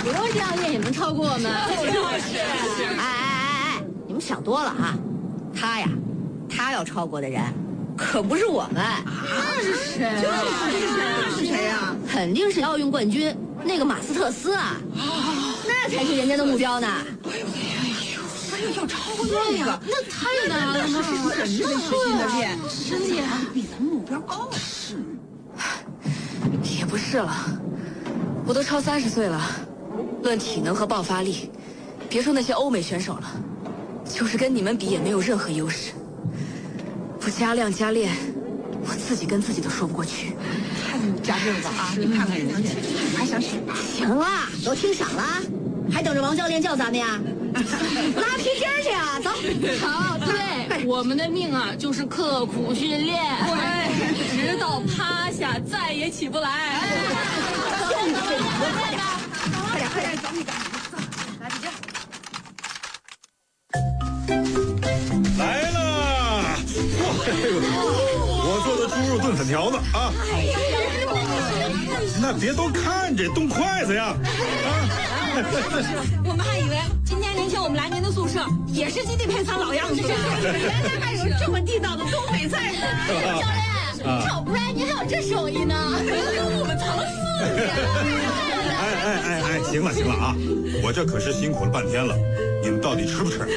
多这样也能超过我们？哎，你们想多了啊！他要超过的人，可不是我们。 那是谁？ 是谁呀？ 肯定是奥运冠军那个马斯特斯啊！那才是人家的目标呢。 哎呦，要超过那个， 那太难了吗？ 使劲的练， 身体比咱们目标高。 是，也不是了，我都超30岁了，论体能和爆发力，别说那些欧美选手了，就是跟你们比也没有任何优势。不加量加练，我自己跟自己都说不过去。 加劲吧啊！你看看人家，还想选拔？ 行了，都听赏了，还等着王教练叫咱们呀？拉皮筋去啊！走。 好，对，我们的命啊，就是刻苦训练，对，直到趴下，再也起不来。 快点，找你干！来，比劲！ 来了！我做的猪肉炖粉条子啊！那别都看着，动筷子呀！ 我们还以为今天您请我们来您的宿舍，也是基地配餐老样子。原来还是这么地道的东北菜。 教练，找不来您还有这手艺呢，跟我们藏4年。 哎，行了啊！我这可是辛苦了半天了，你们到底吃不吃？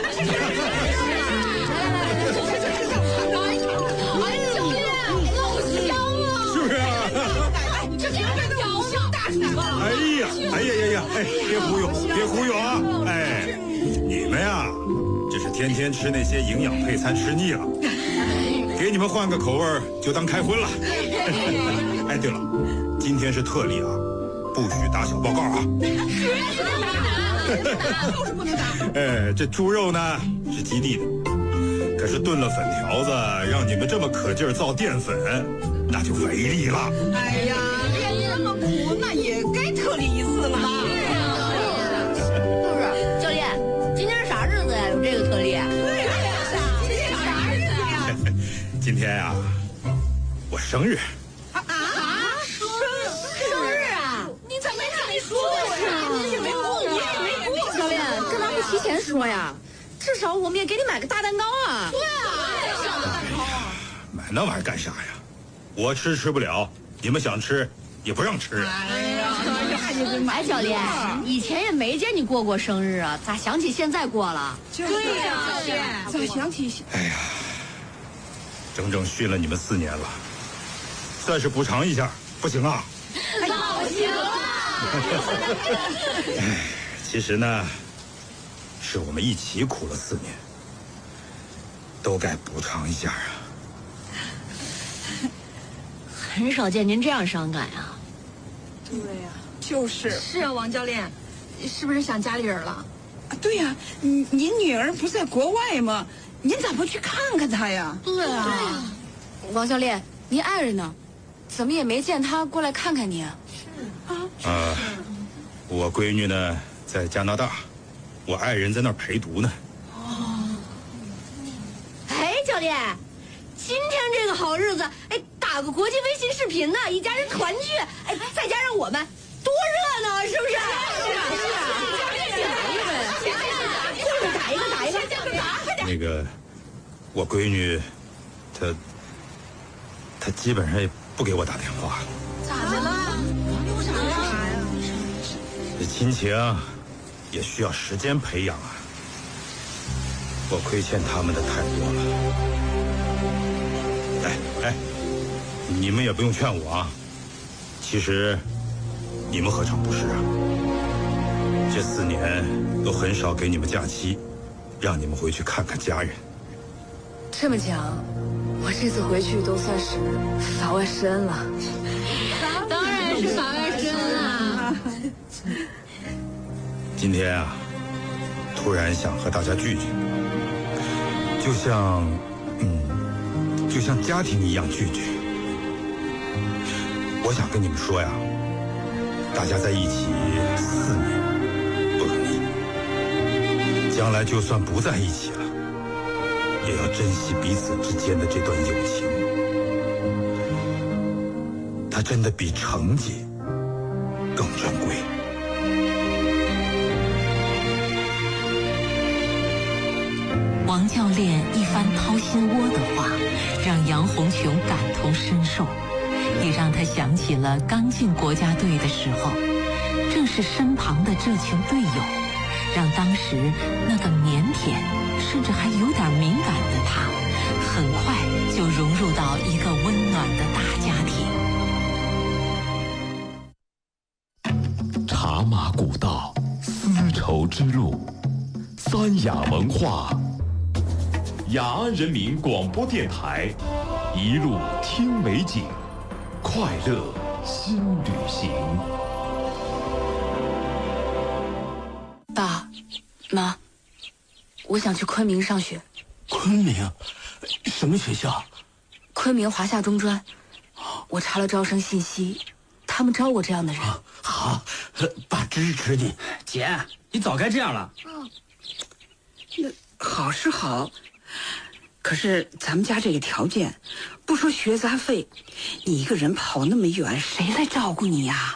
别忽悠啊！哎，你们呀，这是天天吃那些营养配餐吃腻了，给你们换个口味就当开荤了。哎，对了，今天是特例啊，不许打小报告啊！ 就是不能打。 哎，这猪肉呢是基地的，可是炖了粉条子，让你们这么可劲儿造淀粉，那就违例了。 哎呀，练这么苦，那也该特例一次了吧？ 教练，今天是啥日子呀？有这个特例？ 对呀，今天啥日子呀？ 今天呀，我生日。 生日啊？ 你咋没跟你说呀？ 你也没过， 教练，干嘛不提前说呀？至少我们也给你买个大蛋糕啊！ 对啊，上个蛋糕啊！ 买那玩意儿干啥呀？我吃不了，你们想吃也不让吃。 哎，教练，以前也没见你过过生日啊，咋想起现在过了？ 对呀，教练，咋想起？ 哎呀，整整训了你们4年了，算是补偿一下，不行啊？ 不行了！ 其实呢，是我们一起苦了4年，都该补偿一下啊。 很少见您这样伤感啊。 对呀，就是啊，王教练，是不是想家里人了？ 啊，对呀，您女儿不在国外吗？您咋不去看看她呀？ 对啊，王教练，您爱人呢？怎么也没见他过来看看你啊？ 我闺女呢在加拿大，我爱人在那儿陪读呢。 哎，教练，今天这个好日子，哎，打个国际微信视频呢，一家人团聚，哎，再加上我们，多热闹，是不是？打一个， 那个，我闺女，她基本上也不给我打电话。 咋的了？有啥呀？ 这亲情也需要时间培养啊。我亏欠他们的太多了。哎，你们也不用劝我啊。其实，你们何尝不是啊？这4年都很少给你们假期，让你们回去看看家人。 这么讲，我这次回去都算是法外施恩了。 当然是法外施恩啦。 今天啊，突然想和大家聚聚，就像家庭一样聚聚。我想跟你们说呀，大家在一起4年不容易，将来就算不在一起了，也要珍惜彼此之间的这段友情。它真的比成绩更珍贵。 王教练一番掏心窝的话，让杨红琼感同身受，也让他想起了刚进国家队的时候，正是身旁的这群队友，让当时那个腼腆甚至还有点敏感的他，很快就融入到一个温暖的大家庭。 茶马古道，丝绸之路，三雅文化，雅安人民广播电台，一路听美景，快乐新旅行。 爸妈，我想去昆明上学。 昆明？什么学校？ 昆明华夏中专。我查了招生信息，他们招我这样的人。 好，爸支持你。 姐，你早该这样了。 那好是好，可是咱们家这个条件，不说学杂费，你一个人跑那么远，谁来照顾你呀？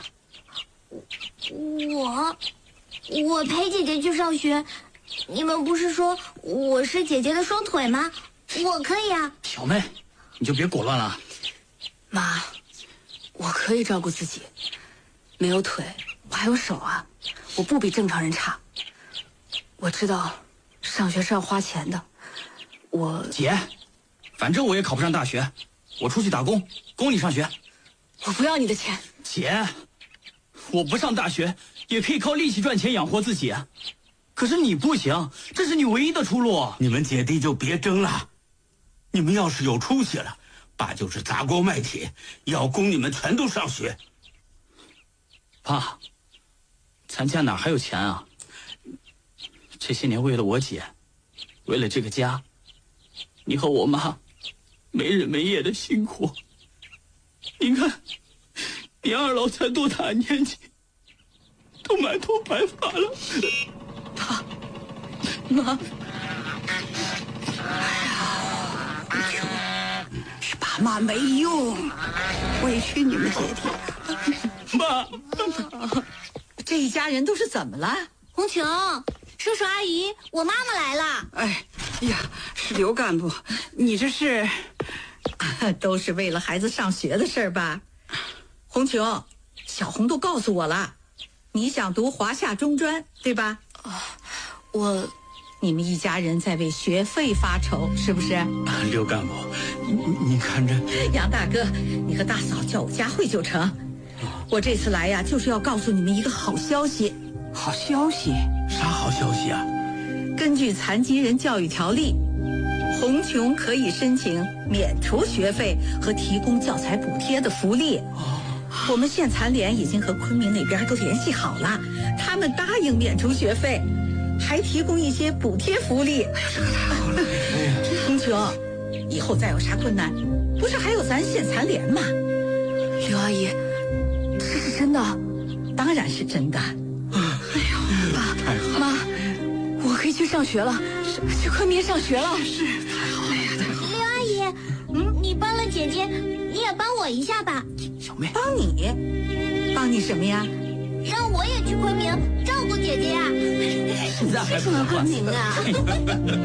我陪姐姐去上学，你们不是说我是姐姐的双腿吗？我可以啊。 小妹，你就别裹乱了。 妈，我可以照顾自己，没有腿，我还有手啊，我不比正常人差。我知道上学是要花钱的， 姐，反正我也考不上大学，我出去打工，供你上学。 我不要你的钱。 姐，我不上大学也可以靠力气赚钱养活自己啊，可是你不行，这是你唯一的出路。 你们姐弟就别争了，你们要是有出息了，爸就是砸锅卖铁，要供你们全都上学。 爸，咱家哪还有钱啊？这些年为了我姐，为了这个家，你和我妈没日没夜的辛苦。你看，你二老才多大年纪，都满头白发了。 爸妈， 是爸妈没用，委屈你们姐弟。 妈， 这一家人都是怎么了？ 红琼，叔叔阿姨，我妈妈来了。 哎呀，是刘干部，你这是都是为了孩子上学的事儿吧？红琼，小红都告诉我了，你想读华夏中专，对吧？你们一家人在为学费发愁，是不是？ 刘干部，你看这杨大哥，你和大嫂叫我佳慧就成。我这次来呀，就是要告诉你们一个好消息。 好消息？ 啥好消息啊？ 根据残疾人教育条例，红琼可以申请免除学费和提供教材补贴的福利。我们县残联已经和昆明那边都联系好了，他们答应免除学费，还提供一些补贴福利。 哎呀，这个太好了！ 红琼，以后再有啥困难，不是还有咱县残联吗？ 刘阿姨，这是真的？ 当然是真的。 哎呦，爸妈，我可以去上学了，去昆明上学了。 是，太好了呀，太好了。 刘阿姨，你帮了姐姐，你也帮我一下吧。 小妹， 帮你什么呀？ 让我也去昆明照顾姐姐呀。 现在还不昆明啊。